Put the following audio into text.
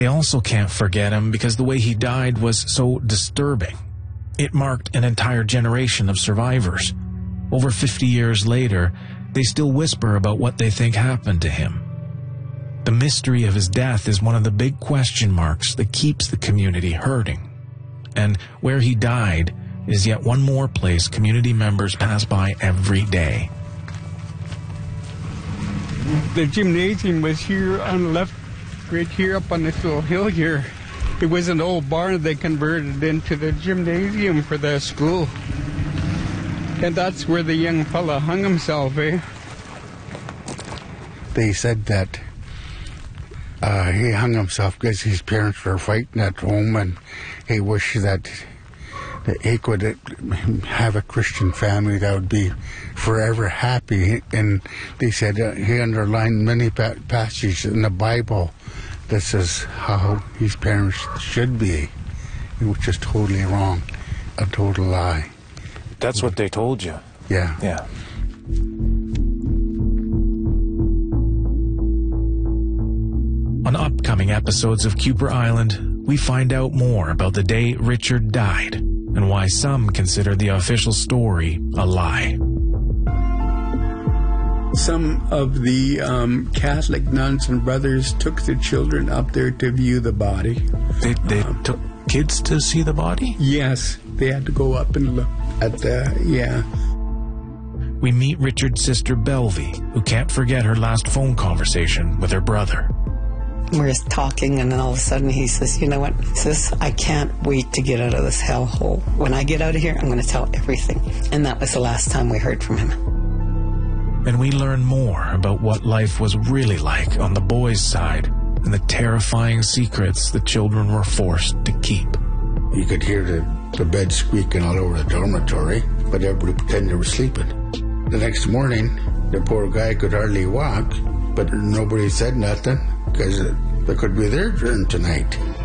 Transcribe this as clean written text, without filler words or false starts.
They also can't forget him because the way he died was so disturbing. It marked an entire generation of survivors. Over 50 years later, they still whisper about what they think happened to him. The mystery of his death is one of the big question marks that keeps the community hurting. And where he died is yet one more place community members pass by every day. The gymnasium was here on the left, right here up on this little hill here. It was an old barn they converted into the gymnasium for the school. And that's where the young fella hung himself, eh? They said that he hung himself because his parents were fighting at home, and he wished that he could have a Christian family that would be forever happy. And they said he underlined many passages in the Bible that says how his parents should be, which is totally wrong, a total lie. That's what they told you? Yeah. Yeah. On upcoming episodes of Kuper Island, we find out more about the day Richard died and why some consider the official story a lie. Some of the Catholic nuns and brothers took the children up there to view the body. They took kids to see the body? Yes, they had to go up and look at the, We meet Richard's sister Belvy, who can't forget her last phone conversation with her brother. We're just talking, and then all of a sudden he says, you know what? He says, I can't wait to get out of this hellhole. When I get out of here, I'm going to tell everything. And that was the last time we heard from him. And we learn more about what life was really like on the boys' side and the terrifying secrets the children were forced to keep. You could hear the bed squeaking all over the dormitory, but everybody pretended they were sleeping. The next morning, the poor guy could hardly walk, but nobody said nothing because it could be their turn tonight.